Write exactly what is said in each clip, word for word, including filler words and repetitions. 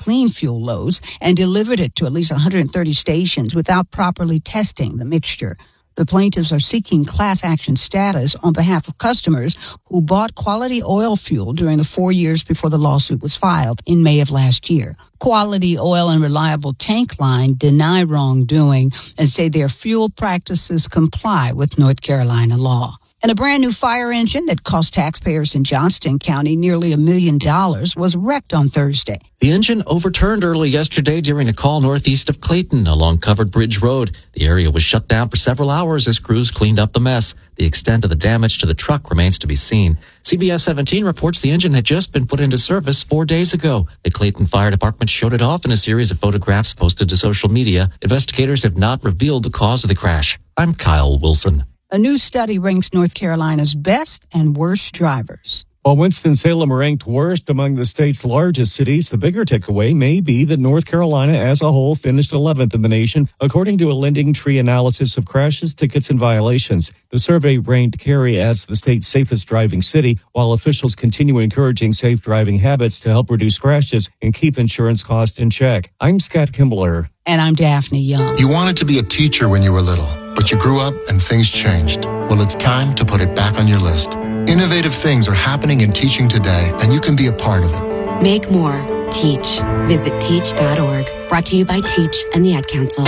clean fuel loads and delivered it to at least one hundred thirty stations without properly testing the mixture. The plaintiffs are seeking class action status on behalf of customers who bought Quality Oil fuel during the four years before the lawsuit was filed in May of last year. Quality Oil and Reliable Tank Line deny wrongdoing and say their fuel practices comply with North Carolina law. And a brand new fire engine that cost taxpayers in Johnston County nearly a million dollars was wrecked on Thursday. The engine overturned early yesterday during a call northeast of Clayton along Covered Bridge Road. The area was shut down for several hours as crews cleaned up the mess. The extent of the damage to the truck remains to be seen. C B S seventeen reports the engine had just been put into service four days ago. The Clayton Fire Department showed it off in a series of photographs posted to social media. Investigators have not revealed the cause of the crash. I'm Kyle Wilson. A new study ranks North Carolina's best and worst drivers. While Winston-Salem ranked worst among the state's largest cities, the bigger takeaway may be that North Carolina as a whole finished eleventh in the nation, according to a Lending Tree analysis of crashes, tickets, and violations. The survey ranked Cary as the state's safest driving city, while officials continue encouraging safe driving habits to help reduce crashes and keep insurance costs in check. I'm Scott Kimbler. And I'm Daphne Young. You wanted to be a teacher when you were little, but you grew up and things changed. Well, it's time to put it back on your list. Innovative things are happening in teaching today, and you can be a part of it. Make more. Teach. Visit teach dot org. Brought to you by Teach and the Ad Council.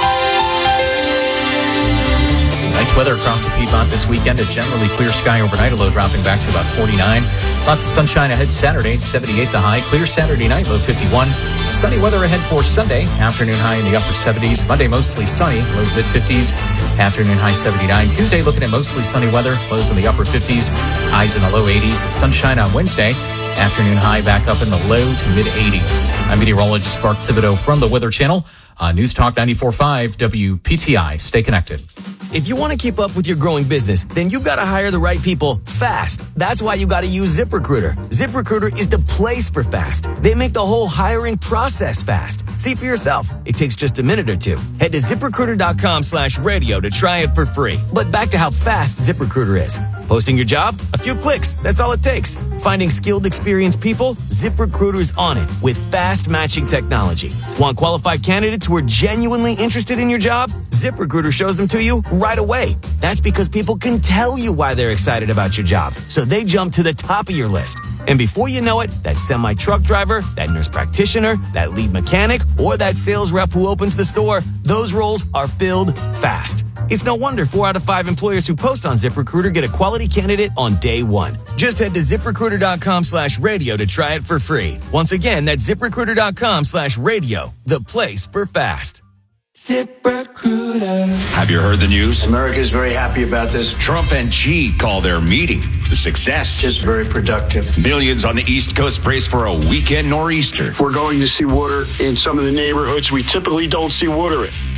Nice weather across the Piedmont this weekend. A generally clear sky overnight, a low dropping back to about forty-nine. Lots of sunshine ahead Saturday, seventy-eight the high. Clear Saturday night, low fifty-one. Sunny weather ahead for Sunday, afternoon high in the upper seventies. Monday, mostly sunny, lows mid-fifties. Afternoon high seventy-nine. Tuesday, looking at mostly sunny weather, lows in the upper fifties, highs in the low eighties. Sunshine on Wednesday. Afternoon high back up in the low to mid-eighties. I'm meteorologist Mark Thibodeau from the Weather Channel on News Talk ninety-four point five W P T I. Stay connected. If you want to keep up with your growing business, then you've got to hire the right people fast. That's why you got to use ZipRecruiter. ZipRecruiter is the place for fast. They make the whole hiring process fast. See for yourself. It takes just a minute or two. Head to ZipRecruiter.com slash radio to try it for free. But back to how fast ZipRecruiter is. Posting your job? A few clicks. That's all it takes. Finding skilled, experienced people? ZipRecruiter's on it with fast matching technology. Want qualified candidates who are genuinely interested in your job? ZipRecruiter shows them to you right away. That's because people can tell you why they're excited about your job. So they jump to the top of your list. And before you know it, that semi-truck driver, that nurse practitioner, that lead mechanic, or that sales rep who opens the store, those roles are filled fast. It's no wonder four out of five employers who post on ZipRecruiter get a quality candidate on day one. Just head to ZipRecruiter.com slash radio to try it for free. Once again, that's ZipRecruiter.com slash radio, the place for fast. ZipRecruiter. Have you heard the news? America's very happy about this. Trump and Xi call their meeting a success. Just very productive. Millions on the East Coast brace for a weekend nor'easter. We're going to see water in some of the neighborhoods we typically don't see water in.